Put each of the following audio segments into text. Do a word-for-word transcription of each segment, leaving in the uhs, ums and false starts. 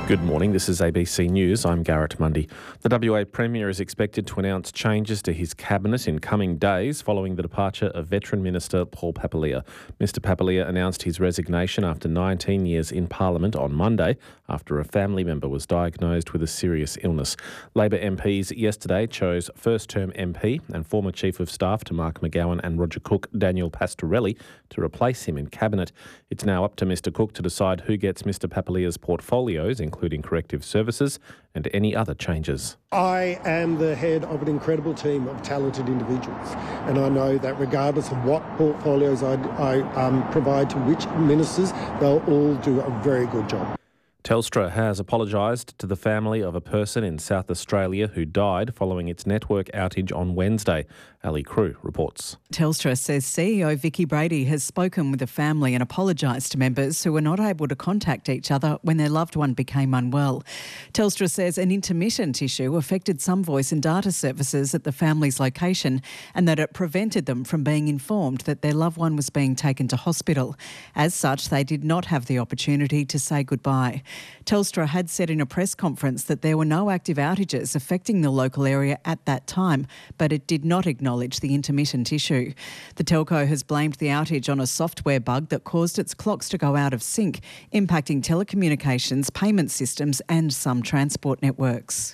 Good morning, this is A B C News. I'm Garrett Mundy. The W A Premier is expected to announce changes to his cabinet in coming days following the departure of Veteran Minister Paul Papalia. Mr Papalia announced his resignation after nineteen years in Parliament on Monday after a family member was diagnosed with a serious illness. Labor M Ps yesterday chose first-term M P and former Chief of Staff to Mark McGowan and Roger Cook, Daniel Pastorelli, to replace him in Cabinet. It's now up to Mr Cook to decide who gets Mr Papalia's portfolios, including corrective services and any other changes. I am the head of an incredible team of talented individuals, and I know that regardless of what portfolios I, I um, provide to which ministers, they'll all do a very good job. Telstra has apologised to the family of a person in South Australia who died following its network outage on Wednesday. Ali Crew reports. Telstra says C E O Vicky Brady has spoken with the family and apologised to members who were not able to contact each other when their loved one became unwell. Telstra says an intermittent issue affected some voice and data services at the family's location and that it prevented them from being informed that their loved one was being taken to hospital. As such, they did not have the opportunity to say goodbye. Telstra had said in a press conference that there were no active outages affecting the local area at that time, but it did not acknowledge the intermittent issue. The telco has blamed the outage on a software bug that caused its clocks to go out of sync, impacting telecommunications, payment systems and some transport networks.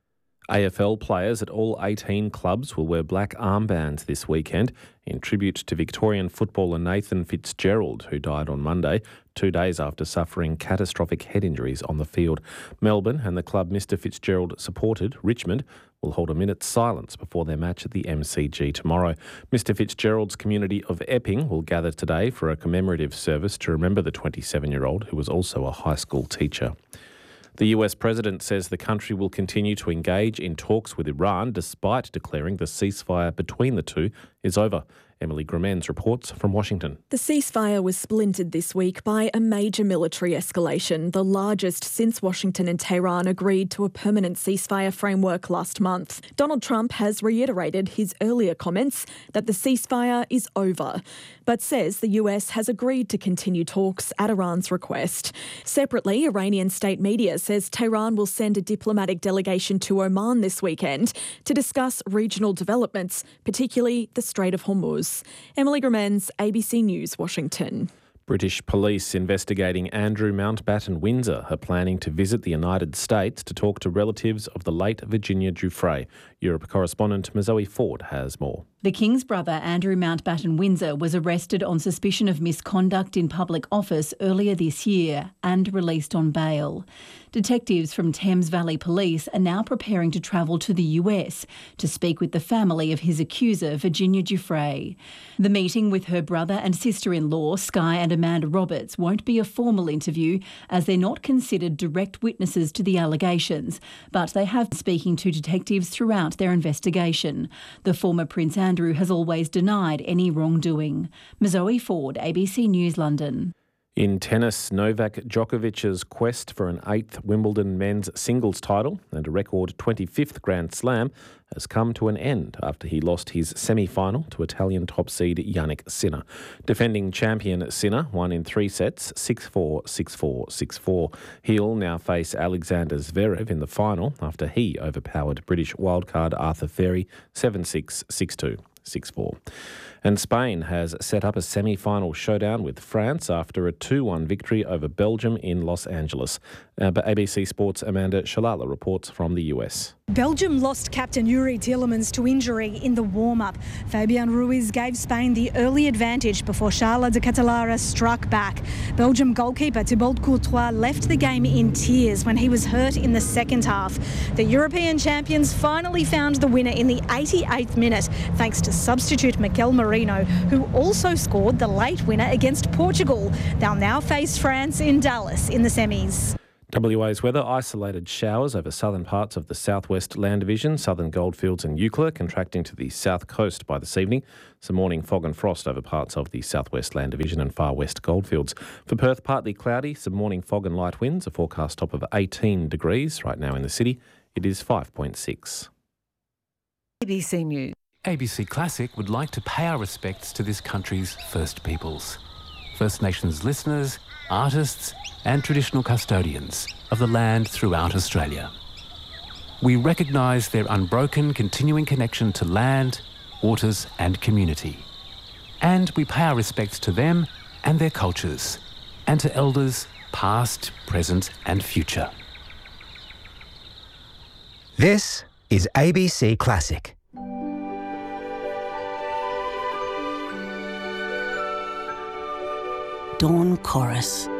A F L players at all eighteen clubs will wear black armbands this weekend in tribute to Victorian footballer Nathan Fitzgerald, who died on Monday, two days after suffering catastrophic head injuries on the field. Melbourne and the club Mister Fitzgerald supported, Richmond, will hold a minute's silence before their match at the M C G tomorrow. Mister Fitzgerald's community of Epping will gather today for a commemorative service to remember the twenty-seven-year-old who was also a high school teacher. The U S president says the country will continue to engage in talks with Iran despite declaring the ceasefire between the two is over. Emily Gramens reports from Washington. The ceasefire was splintered this week by a major military escalation, the largest since Washington and Tehran agreed to a permanent ceasefire framework last month. Donald Trump has reiterated his earlier comments that the ceasefire is over, but says the U S has agreed to continue talks at Iran's request. Separately, Iranian state media says Tehran will send a diplomatic delegation to Oman this weekend to discuss regional developments, particularly the Strait of Hormuz. Emily Gramens, A B C News, Washington. British police investigating Andrew Mountbatten Windsor are planning to visit the United States to talk to relatives of the late Virginia Giuffre. Europe correspondent Mazoe Ford has more. The King's brother, Andrew Mountbatten Windsor, was arrested on suspicion of misconduct in public office earlier this year and released on bail. Detectives from Thames Valley Police are now preparing to travel to the U S to speak with the family of his accuser, Virginia Giuffre. The meeting with her brother and sister-in-law, Sky and Amanda Roberts, won't be a formal interview as they're not considered direct witnesses to the allegations, but they have been speaking to detectives throughout their investigation. The former Prince Andrew has always denied any wrongdoing. Mazoe Ford, A B C News, London. In tennis, Novak Djokovic's quest for an eighth Wimbledon men's singles title and a record twenty-fifth Grand Slam has come to an end after he lost his semi-final to Italian top seed Jannik Sinner. Defending champion Sinner won in three sets, six four, six four, six four. He'll now face Alexander Zverev in the final after he overpowered British wildcard Arthur Ferry seven six, six two, six four. And Spain has set up a semi-final showdown with France after a two one victory over Belgium in Los Angeles. Uh, but A B C Sports' Amanda Shalala reports from the U S. Belgium lost captain Yuri Tielemans to injury in the warm-up. Fabian Ruiz gave Spain the early advantage before Charles de Catalara struck back. Belgium goalkeeper Thibaut Courtois left the game in tears when he was hurt in the second half. The European champions finally found the winner in the eighty-eighth minute, thanks to substitute Mikel Merino, who also scored the late winner against Portugal. They'll now face France in Dallas in the semis. W A's weather: isolated showers over southern parts of the southwest land division, southern goldfields and Eucla, contracting to the south coast by this evening. Some morning fog and frost over parts of the southwest land division and far west goldfields. For Perth, partly cloudy, some morning fog and light winds, a forecast top of eighteen degrees right now in the city. It is five point six. A B C News. A B C Classic would like to pay our respects to this country's First Peoples. First Nations listeners, artists and traditional custodians of the land throughout Australia. We recognise their unbroken continuing connection to land, waters and community. And we pay our respects to them and their cultures, and to elders past, present and future. This is A B C Classic. Dawn Chorus.